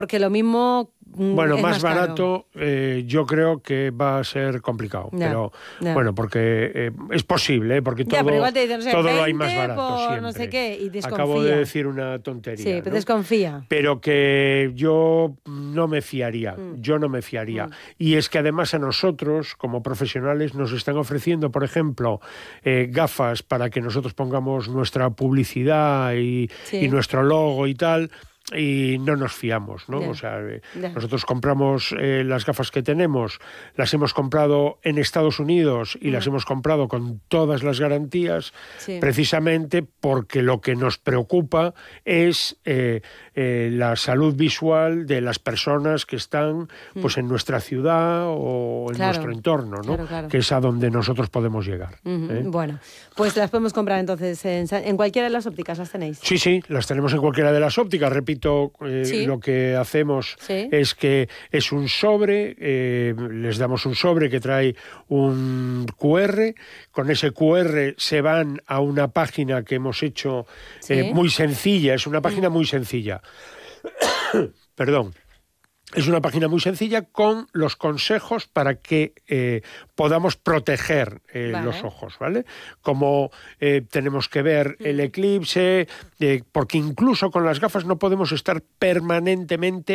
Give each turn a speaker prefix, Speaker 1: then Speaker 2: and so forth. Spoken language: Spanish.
Speaker 1: Porque lo mismo
Speaker 2: Bueno,
Speaker 1: es
Speaker 2: más
Speaker 1: más
Speaker 2: barato yo creo que va a ser complicado.
Speaker 1: Ya,
Speaker 2: Pero
Speaker 1: ya.
Speaker 2: bueno, porque es posible, porque
Speaker 1: Ya, pero
Speaker 2: todo,
Speaker 1: igual te dicen, no sé,
Speaker 2: todo lo hay
Speaker 1: 20
Speaker 2: más barato
Speaker 1: por
Speaker 2: siempre.
Speaker 1: no sé qué, y
Speaker 2: Acabo de
Speaker 1: desconfía.
Speaker 2: decir una
Speaker 1: Sí,
Speaker 2: tontería,
Speaker 1: pero
Speaker 2: ¿no?
Speaker 1: desconfía.
Speaker 2: Pero que yo no me fiaría, yo no me fiaría. Y es que además a nosotros, como profesionales, nos están ofreciendo, por ejemplo, gafas para que nosotros pongamos nuestra publicidad y
Speaker 1: Sí.
Speaker 2: nuestro logo y tal, y no nos fiamos, ¿no?
Speaker 1: Ya.
Speaker 2: O sea,
Speaker 1: Ya.
Speaker 2: nosotros compramos las gafas que tenemos, las hemos comprado en Estados Unidos y las hemos comprado con todas las garantías,
Speaker 1: Sí.
Speaker 2: precisamente porque lo que nos preocupa es la salud visual de las personas que están pues en nuestra ciudad o en
Speaker 1: Claro,
Speaker 2: nuestro entorno, ¿no?
Speaker 1: claro, claro.
Speaker 2: Que es a donde nosotros podemos llegar.
Speaker 1: Bueno, pues las podemos comprar entonces en cualquiera de las ópticas, las tenéis.
Speaker 2: Sí, sí, las tenemos en cualquiera de las ópticas. Repito,
Speaker 1: Sí.
Speaker 2: lo que hacemos
Speaker 1: Sí.
Speaker 2: es que es un sobre, les damos un sobre que trae un QR, con ese QR se van a una página que hemos hecho
Speaker 1: Sí.
Speaker 2: muy sencilla, es una página muy sencilla. Perdón. Es una página muy sencilla con los consejos para que podamos proteger los ojos, ¿vale? Como tenemos que ver el eclipse, porque incluso con las gafas no podemos estar permanentemente